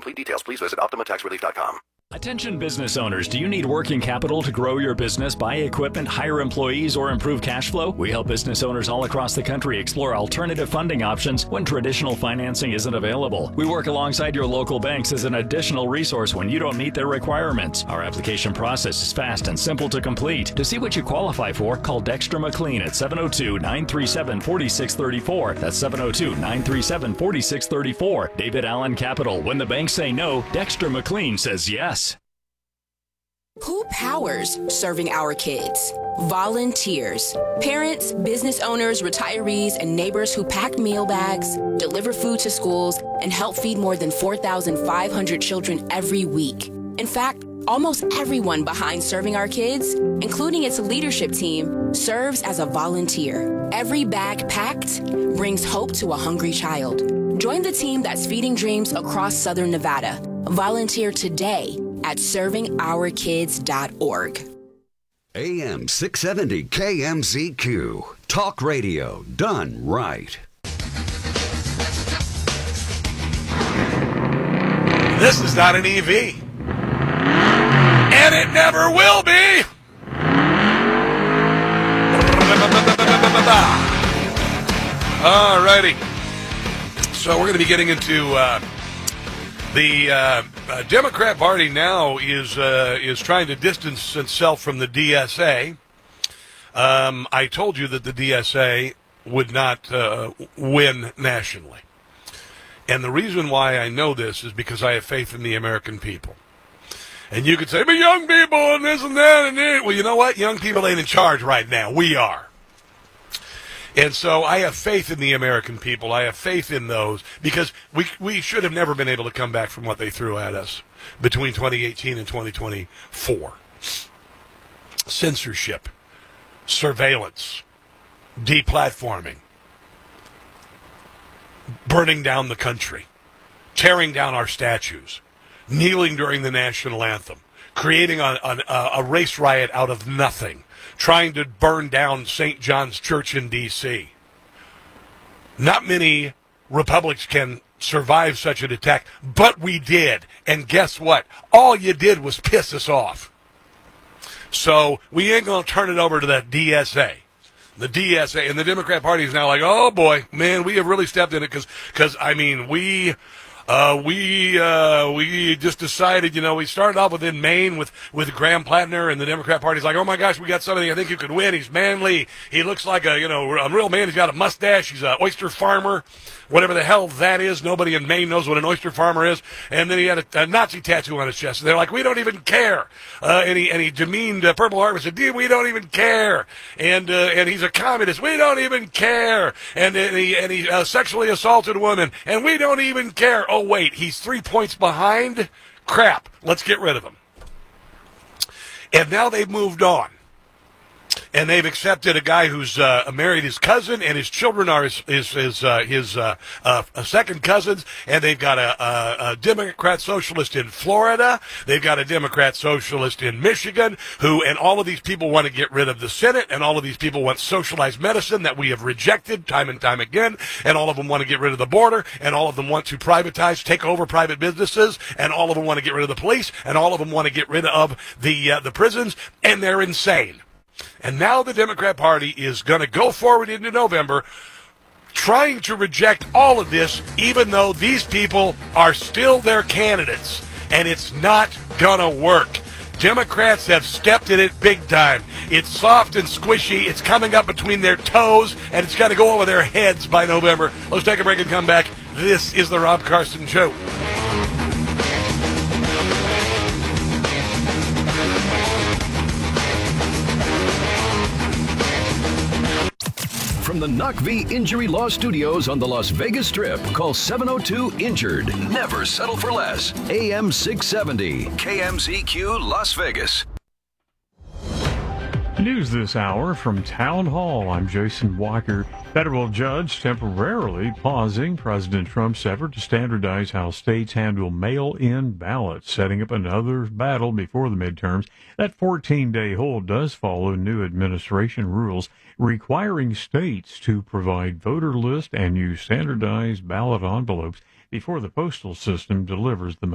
complete details, please visit OptimaTaxRelief.com. Attention business owners, do you need working capital to grow your business, buy equipment, hire employees, or improve cash flow? We help business owners all across the country explore alternative funding options when traditional financing isn't available. We work alongside your local banks as an additional resource when you don't meet their requirements. Our application process is fast and simple to complete. To see what you qualify for, call Dexter McLean at 702-937-4634. That's 702-937-4634. David Allen Capital. When the banks say no, Dexter McLean says yes. Who powers serving our kids? Volunteers. Parents, business owners, retirees, and neighbors who pack meal bags, deliver food to schools, and help feed more than 4,500 children every week. In fact, almost everyone behind Serving Our Kids, including its leadership team, serves as a volunteer. Every bag packed brings hope to a hungry child. Join the team that's feeding dreams across Southern Nevada. Volunteer today at ServingOurKids.org. AM 670 KMZQ. Talk radio done right. This is not an EV. And it never will be. All righty. So we're going to be getting into the Democrat Party now is trying to distance itself from the DSA. I told you that the DSA would not win nationally. And the reason why I know this is because I have faith in the American people. And you could say, but young people and this and that and that. Well, you know what? Young people ain't in charge right now. We are. And so I have faith in the American people. I have faith in those because we should have never been able to come back from what they threw at us between 2018 and 2024. Censorship, surveillance, deplatforming, burning down the country, tearing down our statues, kneeling during the national anthem, creating a race riot out of nothing, trying to burn down St. John's Church in D.C. Not many republics can survive such an attack, but we did. And guess what? All you did was piss us off. So we ain't going to turn it over to that DSA. The DSA and the Democrat Party is now like, oh boy, man, we have really stepped in it because I mean, we just decided, we started off within Maine with Graham Plattner, and the Democrat Party's like, oh my gosh, we got somebody I think you could win. He's manly. He looks like a real man. He's got a mustache. He's an oyster farmer, whatever the hell that is. Nobody in Maine knows what an oyster farmer is. And then he had a Nazi tattoo on his chest. And they're like, we don't even care. And he demeaned Purple Heart and said, dude, we don't even care. And he's a communist. We don't even care. And he sexually assaulted a woman, and we don't even care. Oh, wait, he's 3 points behind? Crap, let's get rid of him. And now they've moved on. And they've accepted a guy who's married his cousin, and his children are his second cousins. And they've got a Democrat socialist in Florida. They've got a Democrat socialist in Michigan. And all of these people want to get rid of the Senate, and all of these people want socialized medicine that we have rejected time and time again. And all of them want to get rid of the border, and all of them want to privatize, take over private businesses, and all of them want to get rid of the police, and all of them want to get rid of the prisons, and they're insane. And now the Democrat Party is going to go forward into November trying to reject all of this, even though these people are still their candidates. And it's not going to work. Democrats have stepped in it big time. It's soft and squishy. It's coming up between their toes, and it's got to go over their heads by November. Let's take a break and come back. This is the Rob Carson Show. From the NACV Injury Law Studios on the Las Vegas Strip, call 702-INJURED. Never settle for less. AM 670, KMZQ Las Vegas. News this hour from Town Hall. I'm Jason Walker. Federal judge temporarily pausing President Trump's effort to standardize how states handle mail-in ballots, setting up another battle before the midterms. That 14-day hold does follow new administration rules requiring states to provide voter list and use standardized ballot envelopes before the postal system delivers the